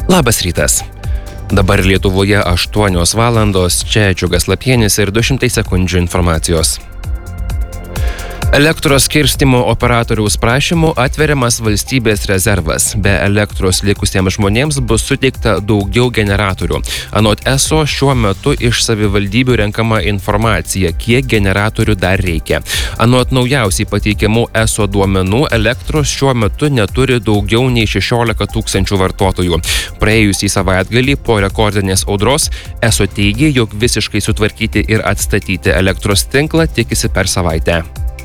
Labas rytas. Dabar Lietuvoje 8 valandos, čia Džiugas Lapienis ir 200 sekundžių informacijos. Elektros skirstymo operatoriaus prašymu atveriamas valstybės rezervas. Be elektros likusiems žmonėms bus suteikta daugiau generatorių. Anot ESO šiuo metu iš savivaldybių renkama informacija, kiek generatorių dar reikia. Anot naujausiai pateikiamų ESO duomenų, elektros šiuo metu neturi daugiau nei 16 000 vartotojų. Praėjusį savaitgalį po rekordinės audros ESO teigė, jog visiškai sutvarkyti ir atstatyti elektros tinklą tikisi per savaitę.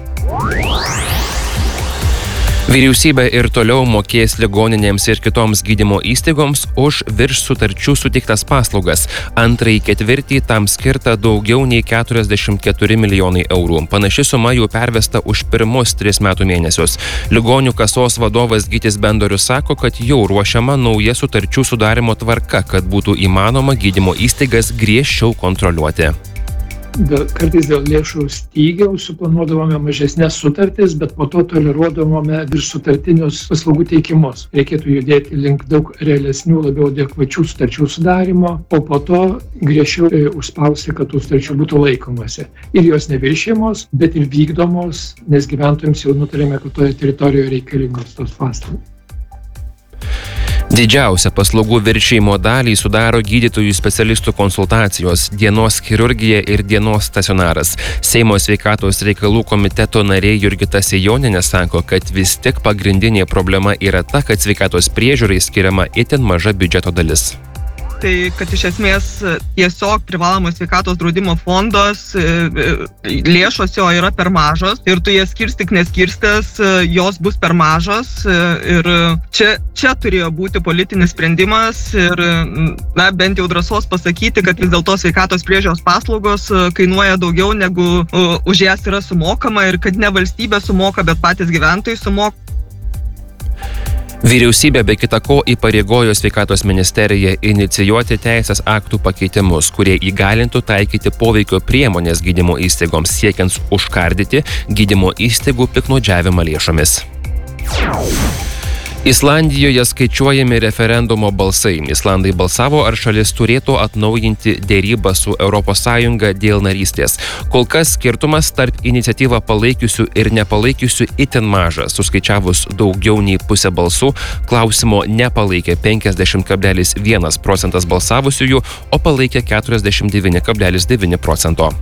Vyriausybė ir toliau mokės ligoninėms ir kitoms gydymo įstaigoms už virš sutarčių suteiktas paslaugas. Antrąjį ketvirtį tam skirta daugiau nei 44 milijonai eurų. Panaši suma jau pervesta už pirmus 3 metų mėnesius. Ligonių kasos vadovas Gytis Bendorius sako, kad jau ruošiama nauja sutarčių sudarimo tvarka, kad būtų įmanoma gydymo įstaigas griežčiau kontroliuoti. Kartais dėl lėšų stygiaus suplanuodavome mažesnės sutartis, bet po to toleruodavome virš sutartinius paslaugų teikimus. Reikėtų judėti link daug realesnių, labiau adekvačių sutarčių sudarimo, o po to griežčiau užspausti, kad tų sutarčių būtų laikomasi. Ir jos neviršijamos, bet ir vykdomos, nes gyventojams jau nutarėme, kad toje teritorijoje reikalingos tos paslaugos. Didžiausią paslaugų viršijimo dalį sudaro gydytojų specialistų konsultacijos, dienos chirurgija ir dienos stacionaras. Seimo sveikatos reikalų komiteto narė Jurgita Sejonienė sako, kad vis tik pagrindinė problema yra ta, kad sveikatos priežiūrai skiriama itin maža biudžeto dalis. Tai kad iš esmės tiesiog privalomos sveikatos draudimo fondos lėšos jo yra per mažos ir tu jas skirstyk neskirstęs, jos bus per mažos ir čia turėjo būti politinis sprendimas ir bent jau drąsos pasakyti, kad vis dėlto sveikatos priežiūros paslaugos kainuoja daugiau negu už jas yra sumokama ir kad ne valstybė sumoka, bet patys gyventojai sumoka. Vyriausybė be kita ko įpareigojo sveikatos ministeriją inicijuoti teisės aktų pakeitimus, kurie įgalintų taikyti poveikio priemonės gydymo įstaigoms, siekiant užkardyti gydymo įstaigų piktnaudžiavimą lėšomis. Islandijoje skaičiuojami referendumo balsai. Islandai balsavo, ar šalis turėtų atnaujinti dėrybą su ES dėl narystės. Kol kas skirtumas tarp iniciatyvą palaikiusių ir nepalaikiusių itin mažas. Suskaičiavus daugiau nei pusę balsų, klausimo nepalaikė 50,1% balsavusiųjų, o palaikė 49,9%.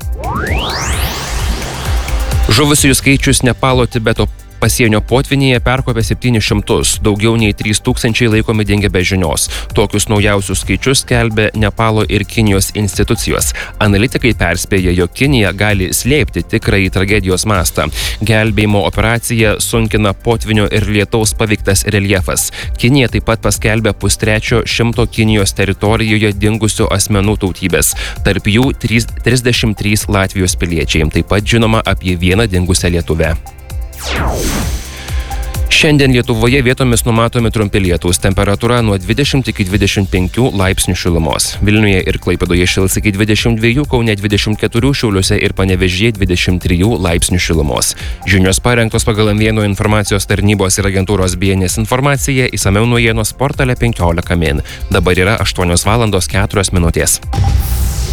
Žuvusiųjų skaičius Nepalo Tibeto pasienio potvynyje perkopė 700, daugiau nei 3000 laikomi dingę be žinios. Tokius naujausius skaičius skelbia Nepalo ir Kinijos institucijos. Analitikai perspėja, jog Kinija gali slėpti tikrąjį tragedijos mastą. Gelbėjimo operaciją sunkina potvynio ir lietaus paveiktas reljefas. Kinija taip pat paskelbė 1/3 Kinijos teritorijoje dingusių asmenų tautybės. Tarp jų 33 Latvijos piliečiai. Taip pat žinoma apie vieną dingusią lietuvę. Šiandien Lietuvoje vietomis numatomi trumpi lietūs, temperatūra nuo 20 iki 25 laipsnių šilumos. Vilniuje ir Klaipėdoje šils iki 22, Kaune 24, Šiauliuose ir Panevėžyje 23 laipsnių šilumos. Žinios parengtos pagal M1 informacijos tarnybos ir agentūros BNS informaciją, išsamiau naujienos portale 15 min. Dabar yra 8 valandos 4 minutės.